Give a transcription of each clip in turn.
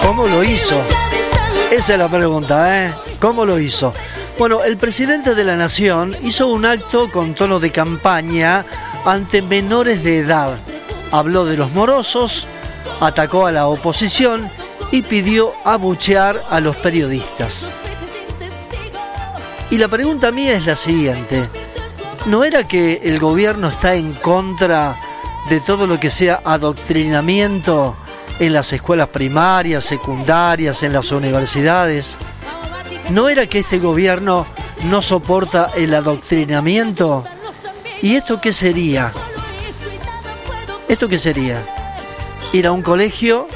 ¿Cómo lo hizo? Esa es la pregunta, ¿eh? ¿Cómo lo hizo? Bueno, el presidente de la Nación hizo un acto con tono de campaña ante menores de edad. Habló de los morosos, atacó a la oposición y pidió abuchear a los periodistas. Y la pregunta mía es la siguiente. ¿No era que el gobierno está en contra de todo lo que sea adoctrinamiento en las escuelas primarias, secundarias, en las universidades? ¿No era que este gobierno no soporta el adoctrinamiento? ¿Y esto qué sería? ¿Esto qué sería? Ir a un colegio,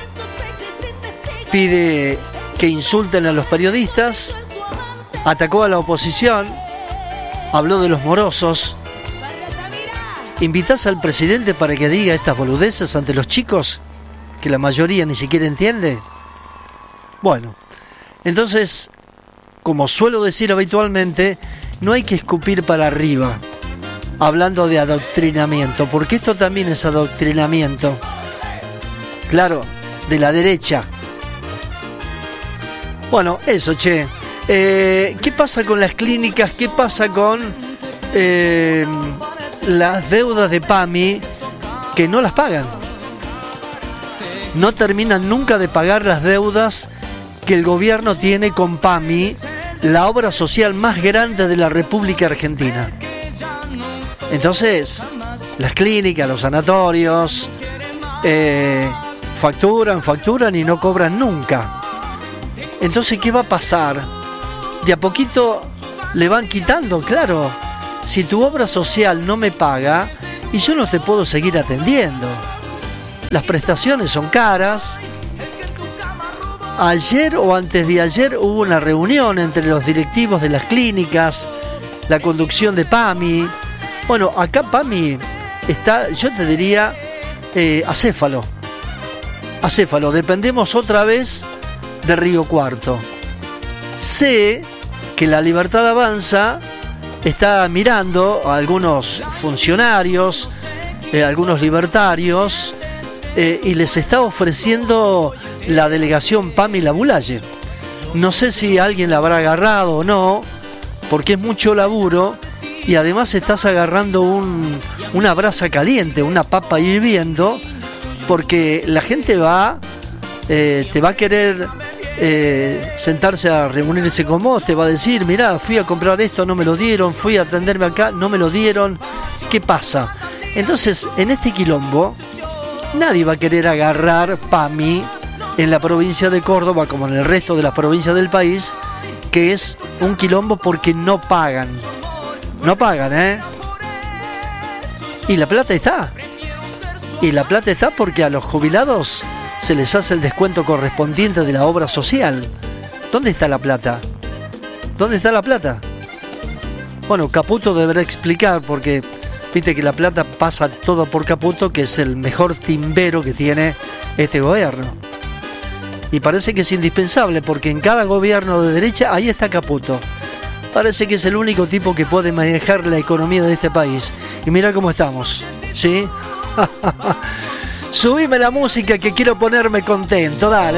pide que insulten a los periodistas, atacó a la oposición, habló de los morosos. ¿Invitás al presidente para que diga estas boludeces ante los chicos, que la mayoría ni siquiera entiende? Bueno, entonces, como suelo decir habitualmente, no hay que escupir para arriba, hablando de adoctrinamiento, porque esto también es adoctrinamiento. Claro, de la derecha. Bueno, eso, che. ¿Qué pasa con las clínicas? ¿Qué pasa con las deudas de PAMI que no las pagan? No terminan nunca de pagar las deudas que el gobierno tiene con PAMI, la obra social más grande de la República Argentina. Entonces, las clínicas, los sanatorios, facturan y no cobran nunca. Entonces, ¿qué va a pasar? De a poquito le van quitando, claro. Si tu obra social no me paga, y yo no te puedo seguir atendiendo. Las prestaciones son caras. Ayer o antes de ayer hubo una reunión entre los directivos de las clínicas, la conducción de PAMI. Bueno, acá PAMI está, yo te diría, acéfalo. Dependemos otra vez de Río Cuarto. Sé que La Libertad Avanza está mirando a algunos funcionarios, algunos libertarios, y les está ofreciendo la delegación PAMI La Bulaye. No sé si alguien la habrá agarrado o no, porque es mucho laburo y además estás agarrando una brasa caliente, una papa hirviendo, porque la gente te va a querer sentarse a reunirse con vos, te va a decir, mirá, fui a comprar esto, no me lo dieron, fui a atenderme acá, no me lo dieron, ¿qué pasa? Entonces, en este quilombo, nadie va a querer agarrar PAMI en la provincia de Córdoba, como en el resto de las provincias del país, que es un quilombo porque no pagan, y la plata está porque a los jubilados se les hace el descuento correspondiente de la obra social. ¿Dónde está la plata? Bueno, Caputo deberá explicar, porque viste que la plata pasa todo por Caputo, que es el mejor timbero que tiene este gobierno. Y parece que es indispensable, porque en cada gobierno de derecha ahí está Caputo. Parece que es el único tipo que puede manejar la economía de este país. Y mira cómo estamos, ¿sí? Subime la música que quiero ponerme contento, dale.